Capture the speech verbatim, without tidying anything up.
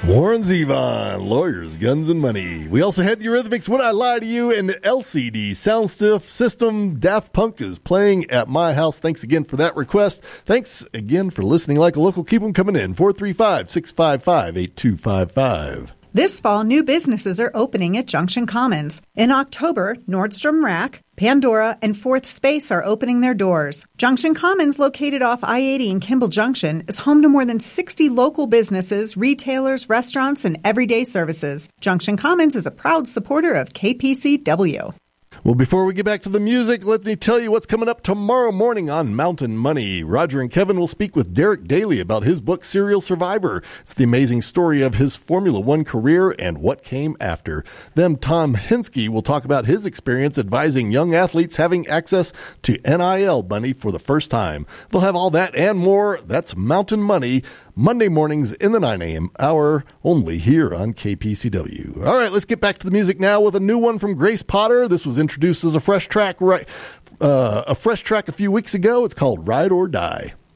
Warren Zevon, Lawyers, Guns, and Money. We also had the Eurythmics, Would I Lie to You, and L C D Sound System. Daft Punk is playing at my house. Thanks again for that request. Thanks again for listening like a local. Keep them coming in. four three five, six five five, eight two five five. This fall, new businesses are opening at Junction Commons. In October, Nordstrom Rack, Pandora, and Fourth Space are opening their doors. Junction Commons, located off I eighty in Kimball Junction, is home to more than sixty local businesses, retailers, restaurants, and everyday services. Junction Commons is a proud supporter of K P C W. Well, before we get back to the music, let me tell you what's coming up tomorrow morning on Mountain Money. Roger and Kevin will speak with Derek Daly about his book, Serial Survivor. It's the amazing story of his Formula One career and what came after. Then Tom Hinsky will talk about his experience advising young athletes having access to N I L money for the first time. They'll have all that and more. That's Mountain Money, Monday mornings in the nine a.m. hour, only here on K P C W. All right, let's get back to the music now with a new one from Grace Potter. This was introduced as a fresh track right, uh, a fresh track a few weeks ago. It's called Ride or Die.